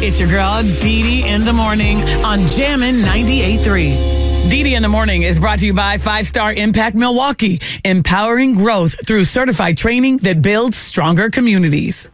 It's your girl, Dee Dee in the morning on Jammin' 98.3. Dee Dee in the morning is brought to you by 5-Star Impact Milwaukee, empowering growth through certified training that builds stronger communities.